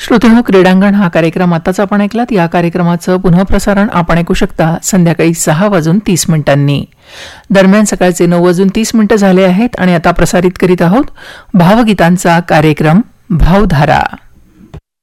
श्रोतेहो, क्रीडांगण हा कार्यक्रम आताच आपण ऐकलात. या कार्यक्रमाचं पुनःप्रसारण आपण ऐकू शकता संध्याकाळी 6:30 दरम्यान. सकाळचे 9:30 झाले आहेत आणि आता प्रसारित करीत आहोत भावगीतांचा कार्यक्रम भावधारा.